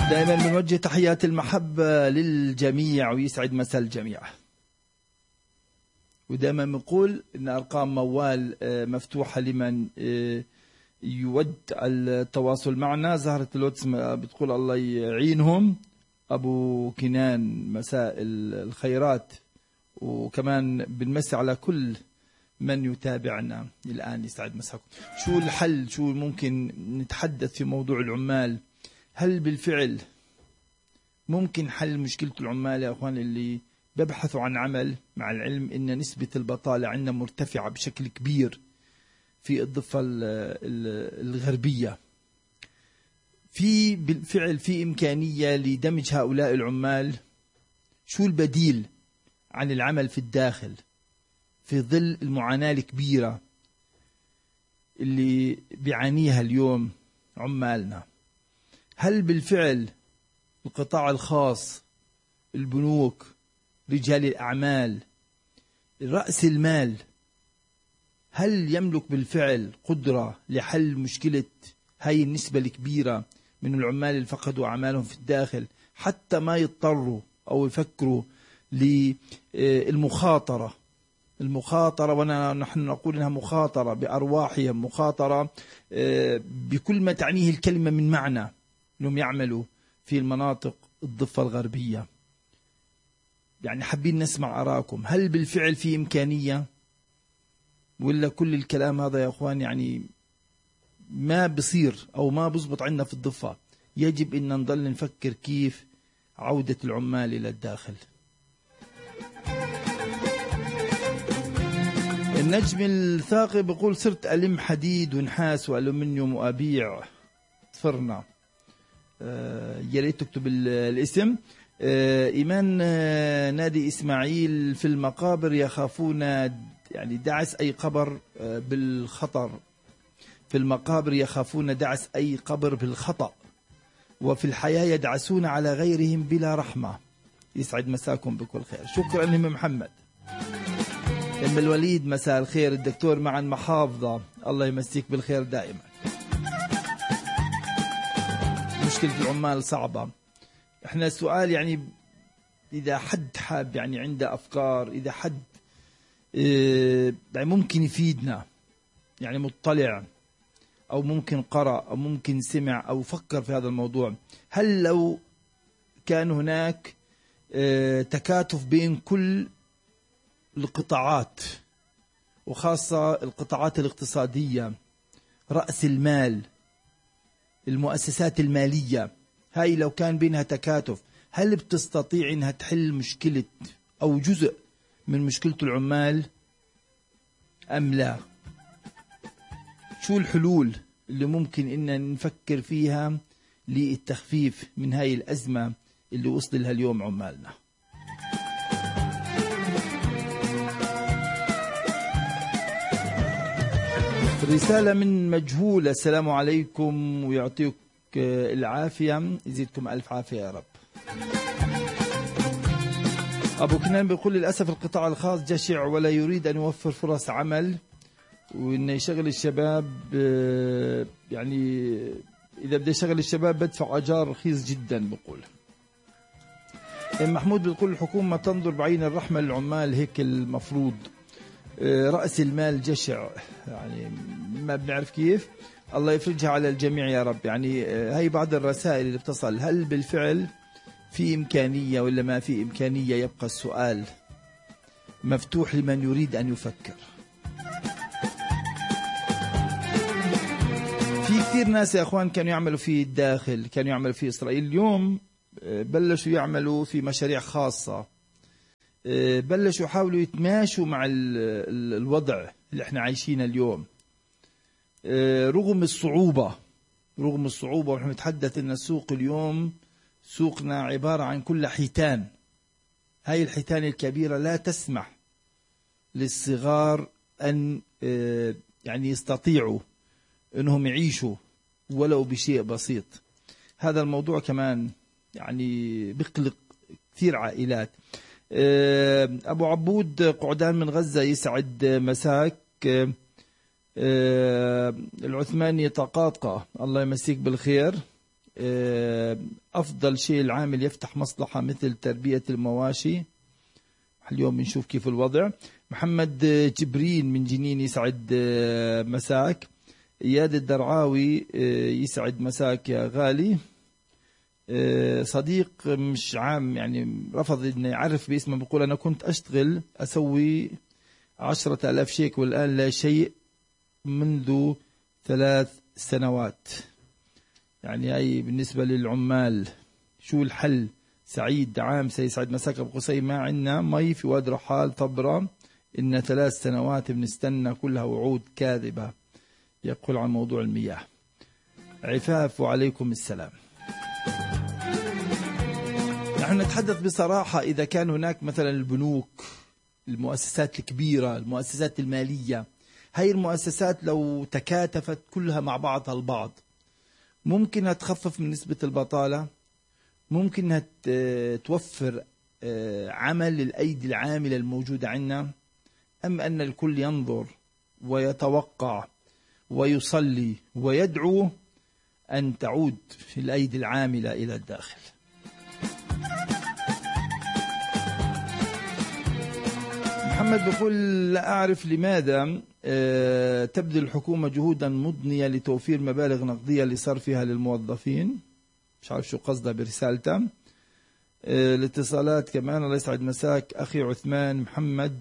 دائما بنوجه تحيات المحبة للجميع ويسعد مساء الجميع. ودائما بنقول إن أرقام موال مفتوحة لمن يود التواصل معنا. زهرة القدس بتقول الله يعينهم. أبو كنان مساء الخيرات، وكمان بنمسي على كل من يتابعنا الآن يسعد مساكم. شو الحل؟ شو ممكن نتحدث في موضوع العمال؟ هل بالفعل ممكن حل مشكلة العمال يا أخوان اللي ببحثوا عن عمل، مع العلم إن نسبة البطالة عندنا مرتفعة بشكل كبير في الضفة الغربية؟ في بالفعل في إمكانية لدمج هؤلاء العمال؟ شو البديل عن العمل في الداخل في ظل المعاناة الكبيرة اللي بيعانيها اليوم عمالنا؟ هل بالفعل القطاع الخاص، البنوك، رجال الأعمال، رأس المال، هل يملك بالفعل قدرة لحل مشكلة هاي النسبة الكبيرة من العمال اللي فقدوا أعمالهم في الداخل، حتى ما يضطروا أو يفكروا للمخاطرة؟ ونحن نقول إنها مخاطرة بأرواحهم، مخاطرة بكل ما تعنيه الكلمة من معنى، أنهم يعملوا في المناطق الضفة الغربية. يعني حابين نسمع آراءكم. هل بالفعل في إمكانية، ولا كل الكلام هذا يا أخوان يعني ما بصير أو ما بزبط عندنا في الضفة؟ يجب أن نضل نفكر كيف عودة العمال إلى الداخل. النجم الثاقب بيقول صرت ألم حديد ونحاس وألومنيوم وأبيع فرنا. يا ريت تكتب الاسم. إيمان نادي إسماعيل في المقابر يخافون يعني دعس أي قبر بالخطر. في المقابر يخافون دعس أي قبر بالخطأ، وفي الحياة يدعسون على غيرهم بلا رحمة. يسعد مساكم بكل خير. شكرا أم محمد. أم الوليد مساء الخير. الدكتور معا محافظة، الله يمسيك بالخير دائما. مشكلة العمال صعبة. احنا السؤال يعني إذا حد حاب يعني عنده أفكار، إذا حد يعني ممكن يفيدنا، يعني مطلع أو ممكن قرأ أو ممكن سمع أو فكر في هذا الموضوع، هل لو كان هناك تكاتف بين كل القطاعات وخاصة القطاعات الاقتصادية، رأس المال، المؤسسات المالية، هاي لو كان بينها تكاتف، هل بتستطيع انها تحل مشكلة او جزء من مشكلة العمال ام لا؟ شو الحلول اللي ممكن ان نفكر فيها للتخفيف من هاي الأزمة اللي وصل لها اليوم عمالنا؟ رسالة من مجهولة: السلام عليكم ويعطيك العافية، يزيدكم ألف عافية يا رب. أبو كنان بيقول للأسف القطاع الخاص جشع ولا يريد أن يوفر فرص عمل، وإنه يشغل الشباب، يعني إذا بدي يشغل الشباب بدفع أجار رخيص جدا. بقول محمود بيقول الحكومة تنظر بعين الرحمة للعمال، هيك المفروض. رأس المال جشع، يعني ما بنعرف كيف. الله يفرجها على الجميع يا رب. يعني هاي بعض الرسائل اللي بتصل. هل بالفعل في إمكانية ولا ما في إمكانية؟ يبقى السؤال مفتوح لمن يريد أن يفكر. في كثير ناس يا أخوان كانوا يعملوا في الداخل، كانوا يعملوا في إسرائيل، اليوم بلشوا يعملوا في مشاريع خاصة، بلشوا يحاولوا يتماشوا مع الوضع اللي احنا عايشينه اليوم، رغم الصعوبة. ونحن نتحدث ان السوق اليوم سوقنا عبارة عن كل حيتان. هاي الحيتان الكبيرة لا تسمح للصغار ان يعني يستطيعوا انهم يعيشوا ولو بشيء بسيط. هذا الموضوع كمان يعني بقلق كثير عائلات. أبو عبود قعدان من غزة، يسعد مساك. العثماني طقاطقة، الله يمسيك بالخير. أفضل شيء العامل يفتح مصلحة مثل تربية المواشي. اليوم بنشوف كيف الوضع. محمد جبرين من جنين يسعد مساك. إياد الدرعاوي يسعد مساك يا غالي. صديق مش عام يعني رفض إنه يعرف باسمه، بيقول أنا كنت أشتغل أسوي 10,000 شيك والآن لا شيء منذ 3 سنوات. يعني أي بالنسبة للعمال شو الحل؟ سعيد عام سيسعد مساك أبو قصي. ما عندنا مي في واد رحال طبرة، إن 3 سنوات بنستنى، كلها وعود كاذبة. يقول عن موضوع المياه. عفاف وعليكم السلام. نحن نتحدث بصراحة. إذا كان هناك مثلا البنوك، المؤسسات الكبيرة، المؤسسات المالية، هاي المؤسسات لو تكاتفت كلها مع بعضها البعض ممكن تخفف من نسبة البطالة، ممكن توفر عمل للأيدي العاملة الموجودة عندنا، أم أن الكل ينظر ويتوقع ويصلي ويدعو أن تعود الأيدي العاملة إلى الداخل. محمد بيقول لا أعرف لماذا تبذل الحكومة جهودا مضنية لتوفير مبالغ نقدية لصرفها للموظفين. مش عارف شو قصده برسالته. الاتصالات كمان. الله يسعد مساك أخي عثمان محمد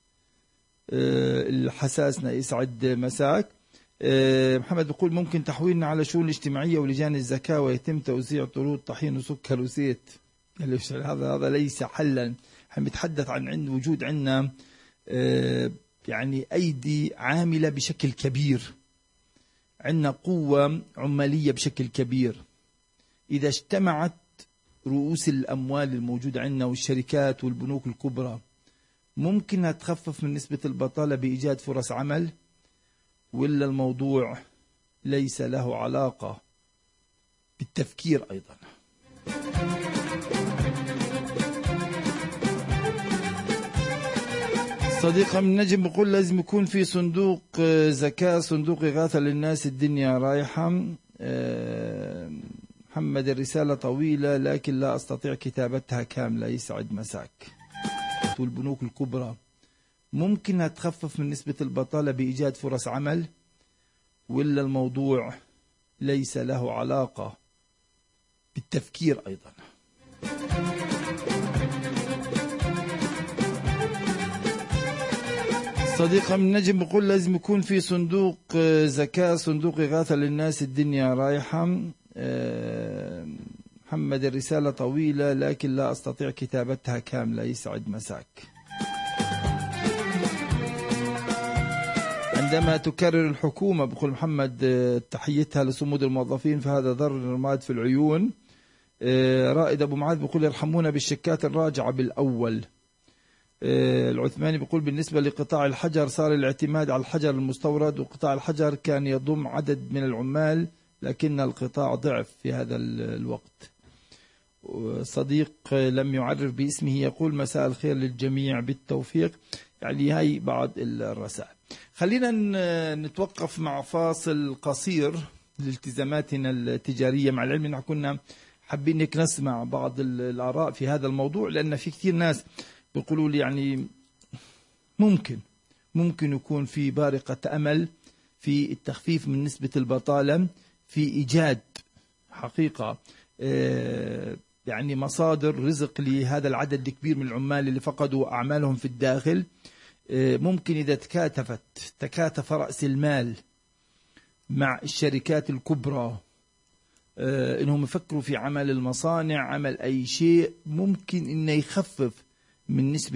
الحساسنا، يسعد مساك. محمد بيقول ممكن تحويلنا على شؤون الاجتماعية ولجان الزكاة ويتم توزيع طرود طحين وسكر وزيت. هذا ليس حلا. احنا بنتحدث عن وجود عندنا يعني أيدي عاملة بشكل كبير، عندنا قوة عمالية بشكل كبير. إذا اجتمعت رؤوس الأموال الموجودة عندنا والشركات والبنوك الكبرى ممكن تخفف من نسبة البطالة بإيجاد فرص عمل، ولا الموضوع ليس له علاقة بالتفكير أيضا؟ صديق من نجم بقول لازم يكون في صندوق زكاة، صندوق إغاثة للناس، الدنيا رايحة. محمد الرسالة طويلة لكن لا أستطيع كتابتها كاملة. يسعد مساك. والبنوك الكبرى ممكن تخفف من نسبة البطالة بإيجاد فرص عمل، ولا الموضوع ليس له علاقة بالتفكير أيضا؟ صديقة من نجم بقول لازم يكون في صندوق زكاة، صندوق إغاثة للناس، الدنيا رايحة. محمد الرسالة طويلة لكن لا أستطيع كتابتها كاملة. يسعد مساك. عندما تكرر الحكومة بقول محمد تحيتها لصمود الموظفين فهذا ضرر رماد في العيون. رائد أبو معاذ بقول يرحمونا بالشكات الراجعة بالأول. العثماني بيقول بالنسبة لقطاع الحجر صار الاعتماد على الحجر المستورد، وقطاع الحجر كان يضم عدد من العمال لكن القطاع ضعف في هذا الوقت. صديق لم يعرف باسمه يقول مساء الخير للجميع بالتوفيق. يعني هاي بعض الرسائل. خلينا نتوقف مع فاصل قصير لالتزاماتنا التجارية، مع العلم ان كنا حابين هيك نسمع بعض الآراء في هذا الموضوع، لأن في كثير ناس بيقولوا لي يعني ممكن يكون في بارقة أمل في التخفيف من نسبة البطالة، في إيجاد حقيقة يعني مصادر رزق لهذا العدد الكبير من العمال اللي فقدوا أعمالهم في الداخل. ممكن إذا تكاتف رأس المال مع الشركات الكبرى إنهم يفكروا في عمل المصانع، عمل أي شيء ممكن إنه يخفف من نسبة